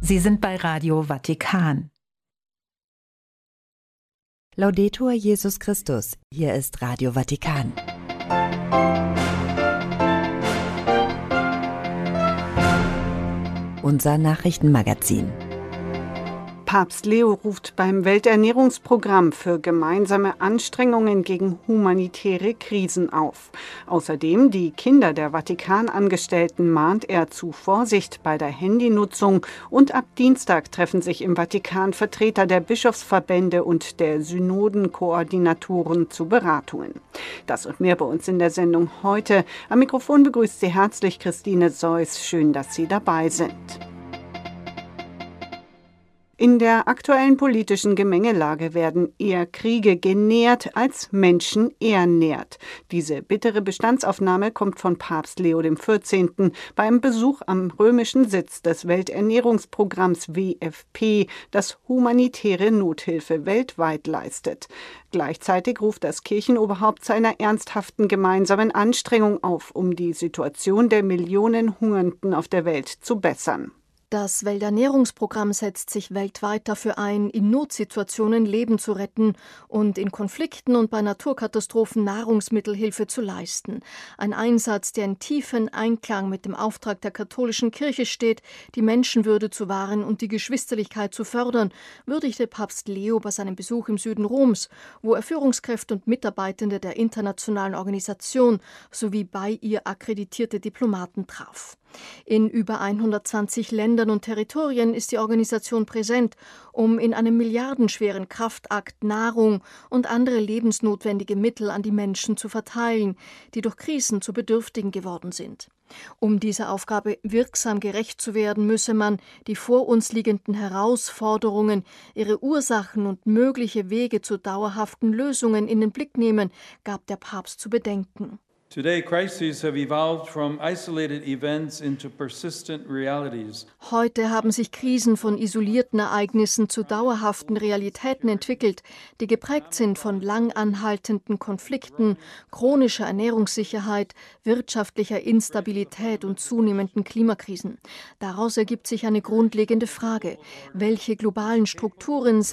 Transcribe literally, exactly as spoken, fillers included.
Sie sind bei Radio Vatikan. Laudetur Jesus Christus, hier ist Radio Vatikan. Unser Nachrichtenmagazin. Papst Leo ruft beim Welternährungsprogramm für gemeinsame Anstrengungen gegen humanitäre Krisen auf. Außerdem die Kinder der Vatikanangestellten mahnt er zu Vorsicht bei der Handynutzung und ab Dienstag treffen sich im Vatikan Vertreter der Bischofsverbände und der Synodenkoordinatoren zu Beratungen. Das und mehr bei uns in der Sendung heute. Am Mikrofon begrüßt Sie herzlich Christine Seuss. Schön, dass Sie dabei sind. In der aktuellen politischen Gemengelage werden eher Kriege genährt, als Menschen ernährt. Diese bittere Bestandsaufnahme kommt von Papst Leo der vierzehnte. beim Besuch am römischen Sitz des Welternährungsprogramms W F P, das humanitäre Nothilfe weltweit leistet. Gleichzeitig ruft das Kirchenoberhaupt zu einer ernsthaften gemeinsamen Anstrengung auf, um die Situation der Millionen Hungernden auf der Welt zu bessern. Das Welternährungsprogramm setzt sich weltweit dafür ein, in Notsituationen Leben zu retten und in Konflikten und bei Naturkatastrophen Nahrungsmittelhilfe zu leisten. Ein Einsatz, der in tiefen Einklang mit dem Auftrag der katholischen Kirche steht, die Menschenwürde zu wahren und die Geschwisterlichkeit zu fördern, würdigte Papst Leo bei seinem Besuch im Süden Roms, wo er Führungskräfte und Mitarbeitende der internationalen Organisation sowie bei ihr akkreditierte Diplomaten traf. In über hundertzwanzig Ländern und Territorien ist die Organisation präsent, um in einem milliardenschweren Kraftakt Nahrung und andere lebensnotwendige Mittel an die Menschen zu verteilen, die durch Krisen zu Bedürftigen geworden sind. Um dieser Aufgabe wirksam gerecht zu werden, müsse man die vor uns liegenden Herausforderungen, ihre Ursachen und mögliche Wege zu dauerhaften Lösungen in den Blick nehmen, gab der Papst zu bedenken. Today, crises have evolved from isolated events into persistent realities. Heute haben sich Krisen von isolierten Ereignissen zu dauerhaften Realitäten entwickelt, die geprägt sind von lang anhaltenden Konflikten, chronischer Ernährungssicherheit, wirtschaftlicher Instabilität und zunehmenden Klimakrisen. Daraus ergibt sich eine grundlegende Frage: Welche globalen Strukturen